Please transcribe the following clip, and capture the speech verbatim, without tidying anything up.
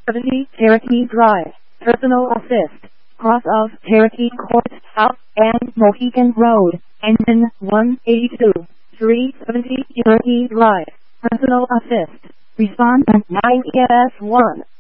seventy Cherokee Drive, Personal Assist, cross of Cherokee Court South and Mohegan Road, engine one eighty-two, three seventy Cherokee Drive, Personal Assist. Respond at nine E S one.